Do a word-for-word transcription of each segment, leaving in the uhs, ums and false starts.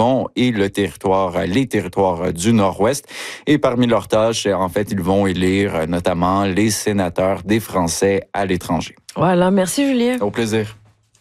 Yukon et le territoire, les territoires du Nord-Ouest. Et parmi leurs tâches, en fait, ils vont élire notamment les sénateurs des Français à l'étranger. Voilà, merci Julien. Au plaisir.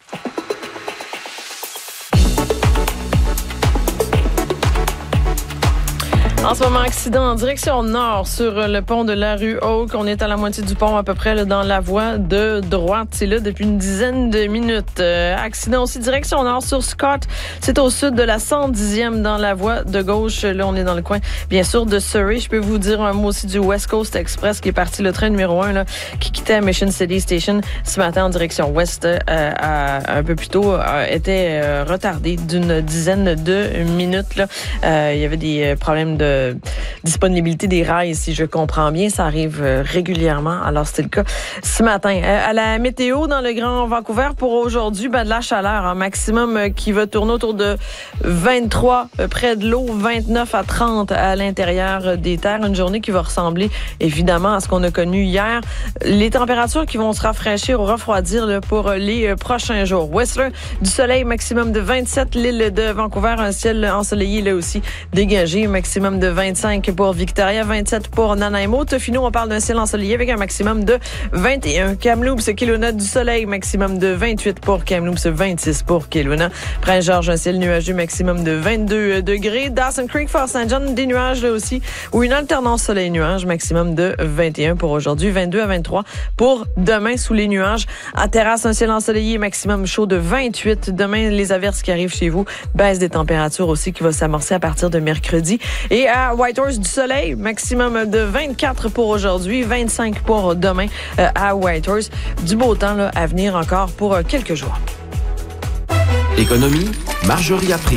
En ce moment, accident en direction nord sur le pont de la rue Oak. On est à la moitié du pont à peu près là, dans la voie de droite. C'est là depuis une dizaine de minutes. Euh, accident aussi direction nord sur Scott. C'est au sud de la cent dixième dans la voie de gauche. Là, on est dans le coin, bien sûr, de Surrey. Je peux vous dire un mot aussi du West Coast Express qui est parti, le train numéro un là, qui quittait Mission City Station ce matin en direction ouest. Euh, à, un peu plus tôt, euh, était euh, retardé d'une dizaine de minutes. Là. Euh, il y avait des problèmes de disponibilité des rails, si je comprends bien. Ça arrive régulièrement. Alors, c'était le cas ce matin. Euh, à la météo, dans le Grand Vancouver, pour aujourd'hui, ben, de la chaleur. Un maximum qui va tourner autour de vingt-trois euh, près de l'eau, vingt-neuf à trente à l'intérieur des terres. Une journée qui va ressembler, évidemment, à ce qu'on a connu hier. Les températures qui vont se rafraîchir ou refroidir là, pour les euh, prochains jours. Whistler, du soleil, maximum de vingt-sept. L'île de Vancouver, un ciel ensoleillé là aussi dégagé, maximum de vingt-cinq pour Victoria, vingt-sept pour Nanaimo. Tofino, on parle d'un ciel ensoleillé avec un maximum de vingt et un. Kamloops, Kelowna, du soleil, maximum de vingt-huit pour Kamloops, vingt-six pour Kelowna. Prince-Georges, un ciel nuageux, maximum de vingt-deux degrés. Dawson Creek, Fort Saint John, des nuages là aussi, ou une alternance soleil-nuage, maximum de vingt et un pour aujourd'hui, vingt-deux à vingt-trois pour demain sous les nuages. À Terrasse, un ciel ensoleillé, maximum chaud de vingt-huit. Demain, les averses qui arrivent chez vous, baisse des températures aussi qui va s'amorcer à partir de mercredi. Et à Whitehorse, du soleil, maximum de vingt-quatre pour aujourd'hui, vingt-cinq pour demain euh, à Whitehorse. Du beau temps là, à venir encore pour euh, quelques jours. Économie, Marjorie April.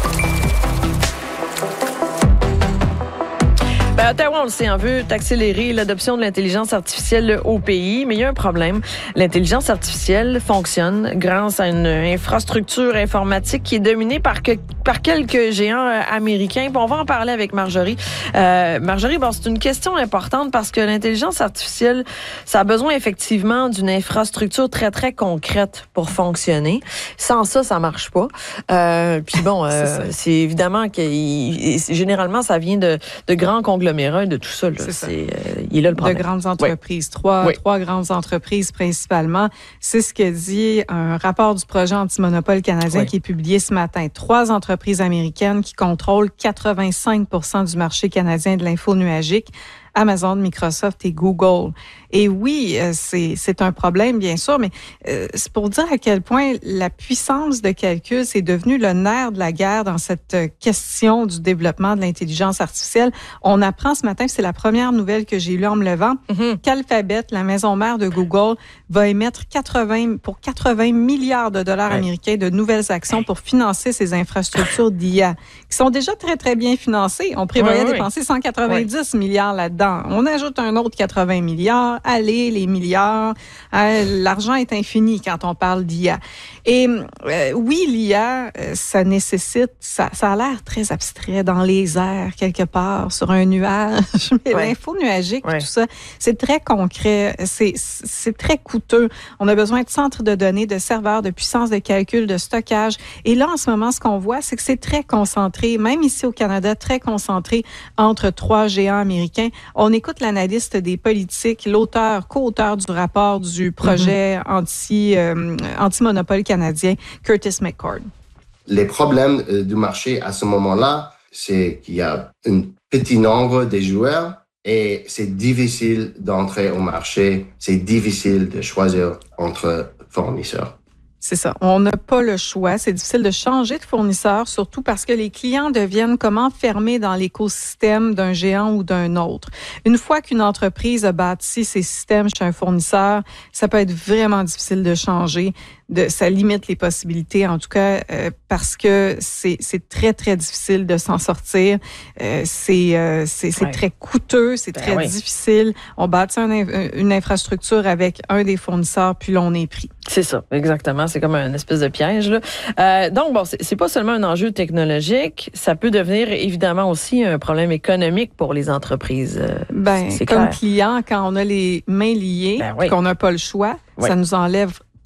Ben, Ottawa, on le sait, on veut accélérer l'adoption de l'intelligence artificielle au pays, mais il y a un problème. L'intelligence artificielle fonctionne grâce à une infrastructure informatique qui est dominée par, que, par quelques géants euh, américains. Puis on va en parler avec Marjorie. Euh, Marjorie, bon, c'est une question importante parce que l'intelligence artificielle, ça a besoin effectivement d'une infrastructure très, très concrète pour fonctionner. Sans ça, ça marche pas. Euh, puis bon, euh, c'est, c'est évidemment que il, généralement, ça vient de, de grands conglomérats de tout ça. Là. C'est ça. C'est, euh, il est là le problème. De grandes entreprises. Oui. Trois, oui. trois grandes entreprises principalement. C'est ce que dit un rapport du projet anti-monopole canadien oui. qui est publié ce matin. Trois entreprises américaines qui contrôlent quatre-vingt-cinq pour cent du marché canadien de l'info nuagique. Amazon, Microsoft et Google. Et oui, c'est, c'est un problème, bien sûr, mais euh, c'est pour dire à quel point la puissance de calcul, c'est devenu le nerf de la guerre dans cette question du développement de l'intelligence artificielle. On apprend ce matin, c'est la première nouvelle que j'ai lue en me levant, mm-hmm. qu'Alphabet, la maison mère de Google, va émettre quatre-vingts, pour quatre-vingts milliards de dollars ouais. américains de nouvelles actions pour financer ces infrastructures d'I A, qui sont déjà très, très bien financées. On prévoyait ouais, dépenser ouais. cent quatre-vingt-dix ouais. milliards là-dedans. On ajoute un autre quatre-vingts milliards. Allez, les milliards. Hein, l'argent est infini quand on parle d'I A. Et euh, oui, l'I A, euh, ça nécessite, ça, ça a l'air très abstrait dans les airs, quelque part, sur un nuage. Mais ouais. l'info nuagique, ouais. tout ça, c'est très concret, c'est, c'est très coûteux. On a besoin de centres de données, de serveurs, de puissance de calcul, de stockage. Et là, en ce moment, ce qu'on voit, c'est que c'est très concentré, même ici au Canada, très concentré entre trois géants américains. On écoute l'analyste des politiques, l'auteur, co-auteur du rapport du projet mm-hmm. anti, euh, anti-monopole canadien, Curtis McCord. Les problèmes euh, du marché à ce moment-là, c'est qu'il y a un petit nombre de joueurs et c'est difficile d'entrer au marché, c'est difficile de choisir entre fournisseurs. C'est ça. On n'a pas le choix. C'est difficile de changer de fournisseur, surtout parce que les clients deviennent comme enfermés dans l'écosystème d'un géant ou d'un autre. Une fois qu'une entreprise a bâti ses systèmes chez un fournisseur, ça peut être vraiment difficile de changer. De, ça limite les possibilités, en tout cas, euh, parce que c'est, c'est très, très difficile de s'en sortir. Euh, c'est euh, c'est, c'est ouais. très coûteux, c'est ben très oui. difficile. On bâtit un, une infrastructure avec un des fournisseurs, puis là, on est pris. C'est ça, exactement. C'est comme un espèce de piège, là. Euh, donc, bon, c'est, c'est pas seulement un enjeu technologique, ça peut devenir évidemment aussi un problème économique pour les entreprises. Euh, ben, c'est comme clair. client, quand on a les mains liées, ben oui. qu'on n'a pas le choix, oui. ça nous enlève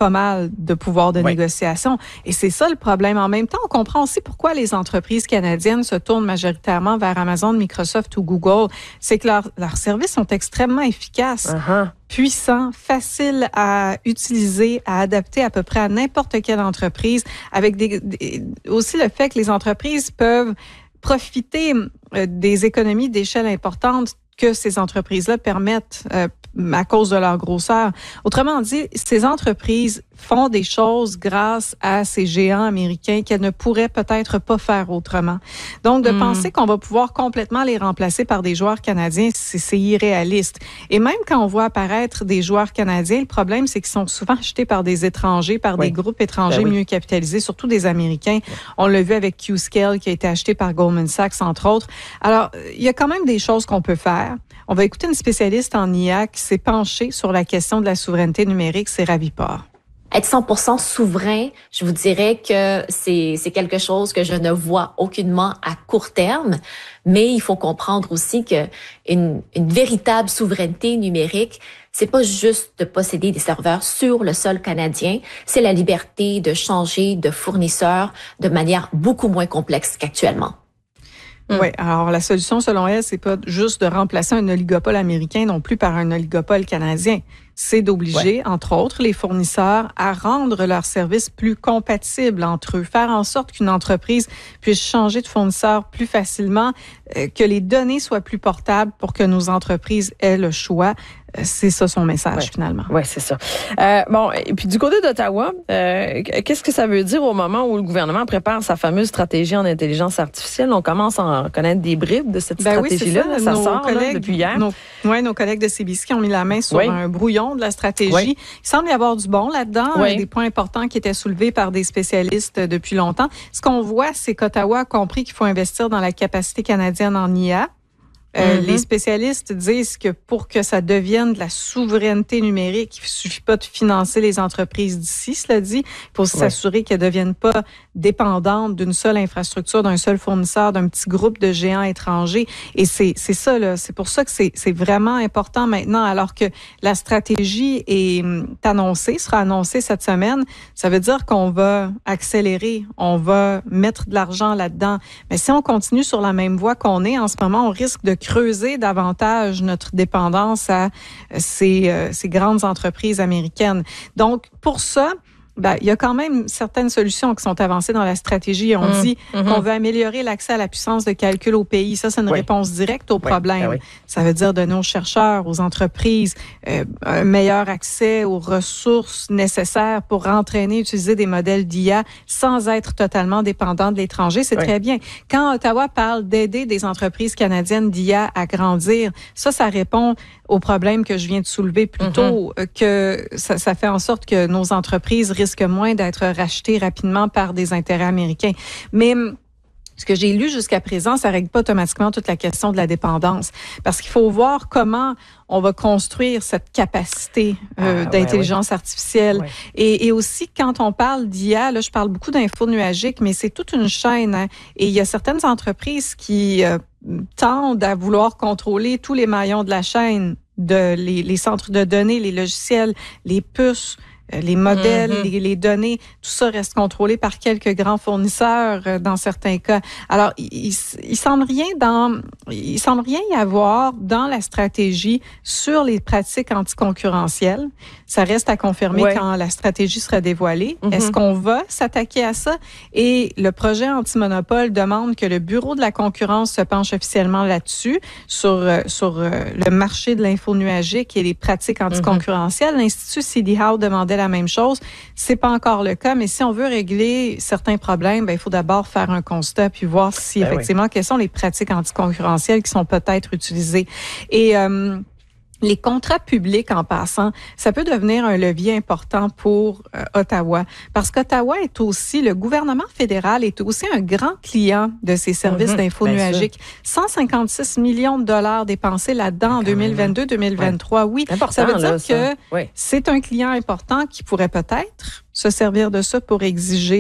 pas mal de pouvoir de oui. négociation. Et c'est ça le problème. En même temps, on comprend aussi pourquoi les entreprises canadiennes se tournent majoritairement vers Amazon, Microsoft ou Google. C'est que leur, leurs services sont extrêmement efficaces. Uh-huh. Puissant, facile à utiliser, à adapter à peu près à n'importe quelle entreprise, avec des, des, aussi le fait que les entreprises peuvent profiter euh, des économies d'échelle importantes que ces entreprises-là permettent euh, à cause de leur grosseur. Autrement dit, ces entreprises font des choses grâce à ces géants américains qu'elles ne pourraient peut-être pas faire autrement. Donc, de mmh. penser qu'on va pouvoir complètement les remplacer par des joueurs canadiens, c'est, c'est irréaliste. Et même quand on voit apparaître des joueurs canadiens, le problème, c'est qu'ils sont souvent achetés par des étrangers, par oui. des groupes étrangers ben oui. mieux capitalisés, surtout des Américains. Oui. On l'a vu avec Qscale qui a été acheté par Goldman Sachs, entre autres. Alors, il y a quand même des choses qu'on peut faire. On va écouter une spécialiste en I A qui s'est penchée sur la question de la souveraineté numérique, c'est Raviport. Être cent pour cent souverain, je vous dirais que c'est, c'est quelque chose que je ne vois aucunement à court terme, mais il faut comprendre aussi que une, une véritable souveraineté numérique, c'est pas juste de posséder des serveurs sur le sol canadien, c'est la liberté de changer de fournisseur de manière beaucoup moins complexe qu'actuellement. Mmh. Oui, alors la solution, selon elle, c'est pas juste de remplacer un oligopole américain non plus par un oligopole canadien. C'est d'obliger, ouais. entre autres, les fournisseurs à rendre leurs services plus compatibles entre eux, faire en sorte qu'une entreprise puisse changer de fournisseur plus facilement, euh, que les données soient plus portables pour que nos entreprises aient le choix. Euh, c'est ça son message, ouais. finalement. Oui, c'est ça. Euh, bon, et puis du côté d'Ottawa, euh, qu'est-ce que ça veut dire au moment où le gouvernement prépare sa fameuse stratégie en intelligence artificielle? On commence à en connaître des bribes de cette ben stratégie-là. Oui, ça, ça sort collègues, là, depuis hier. Nos, ouais, nos collègues de C B C qui ont mis la main sur oui. un brouillon de la stratégie. Oui. Il semble y avoir du bon là-dedans, oui. des points importants qui étaient soulevés par des spécialistes depuis longtemps. Ce qu'on voit, c'est qu'Ottawa a compris qu'il faut investir dans la capacité canadienne en I A. Euh, mm-hmm. Les spécialistes disent que pour que ça devienne de la souveraineté numérique, il ne suffit pas de financer les entreprises d'ici, cela dit. Il faut aussi ouais. s'assurer qu'elles ne deviennent pas dépendantes d'une seule infrastructure, d'un seul fournisseur, d'un petit groupe de géants étrangers. Et c'est, c'est ça, là. C'est pour ça que c'est, c'est vraiment important maintenant, alors que la stratégie est annoncée, sera annoncée cette semaine. Ça veut dire qu'on va accélérer, on va mettre de l'argent là-dedans. Mais si on continue sur la même voie qu'on est en ce moment, on risque de creuser davantage notre dépendance à ces, euh, ces grandes entreprises américaines. Donc, pour ça, ben, il y a quand même certaines solutions qui sont avancées dans la stratégie. On mmh, dit mmh. qu'on veut améliorer l'accès à la puissance de calcul au pays. Ça, c'est une oui. réponse directe au oui. problème. Ah oui. Ça veut dire donner aux chercheurs, aux entreprises, euh, un meilleur accès aux ressources nécessaires pour entraîner, utiliser des modèles d'I A sans être totalement dépendant de l'étranger. C'est oui. très bien. Quand Ottawa parle d'aider des entreprises canadiennes d'I A à grandir, ça, ça répond au problème que je viens de soulever plus tôt, mm-hmm. que ça, ça fait en sorte que nos entreprises risquent moins d'être rachetées rapidement par des intérêts américains. Mais ce que j'ai lu jusqu'à présent, ça règle pas automatiquement toute la question de la dépendance, parce qu'il faut voir comment on va construire cette capacité euh, ah, d'intelligence ouais, ouais. artificielle. Ouais. Et, et aussi, quand on parle d'I A, là, je parle beaucoup d'infos nuagiques, mais c'est toute une chaîne. Hein, et il y a certaines entreprises qui euh, tendent à vouloir contrôler tous les maillons de la chaîne, de les, les centres de données, les logiciels, les puces, les modèles, mm-hmm. les, les données, tout ça reste contrôlé par quelques grands fournisseurs euh, dans certains cas. Alors, il, il, il semble rien dans, il semble rien y avoir dans la stratégie sur les pratiques anticoncurrentielles. Ça reste à confirmer ouais. quand la stratégie sera dévoilée. Mm-hmm. Est-ce qu'on va s'attaquer à ça? Et le projet anti-monopole demande que le Bureau de la concurrence se penche officiellement là-dessus, sur, euh, sur euh, le marché de l'info nuagique et les pratiques anticoncurrentielles. Mm-hmm. L'Institut C D Howe demandait la même chose. C'est pas encore le cas, mais si on veut régler certains problèmes, ben, il faut d'abord faire un constat puis voir si ben effectivement, oui. quelles sont les pratiques anticoncurrentielles qui sont peut-être utilisées. Et euh, les contrats publics, en passant, ça peut devenir un levier important pour euh, Ottawa, parce qu'Ottawa est aussi, le gouvernement fédéral est aussi un grand client de ces services mm-hmm, d'info nuagique. cent cinquante-six millions de dollars dépensés là-dedans en deux mille vingt-deux deux mille vingt-trois. Ouais. Oui, ça veut dire là, que oui. c'est un client important qui pourrait peut-être se servir de ça pour exiger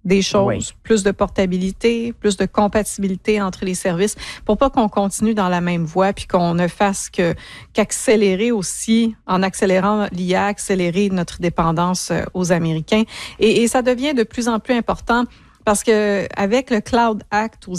des choses, oui. plus de portabilité, plus de compatibilité entre les services, pour pas qu'on continue dans la même voie, puis qu'on ne fasse que qu'accélérer aussi, en accélérant l'I A, accélérer notre dépendance aux Américains. Et, et ça devient de plus en plus important parce que avec le Cloud Act aux